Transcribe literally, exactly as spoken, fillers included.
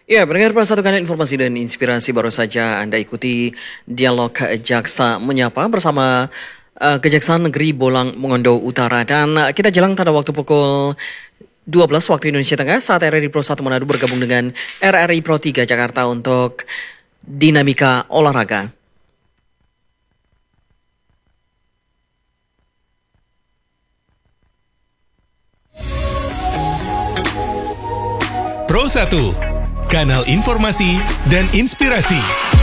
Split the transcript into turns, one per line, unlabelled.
Ya, pendengar persatukan informasi dan inspirasi baru saja Anda ikuti dialog Jaksa Menyapa bersama uh, Kejaksaan Negeri Bolang Mongondo Utara. Dan uh, kita jelang pada waktu pukul dua belas waktu Indonesia Tengah saat R R I Pro satu Manado bergabung dengan R R I Pro tiga Jakarta untuk dinamika olahraga.
Pro satu, kanal informasi dan inspirasi.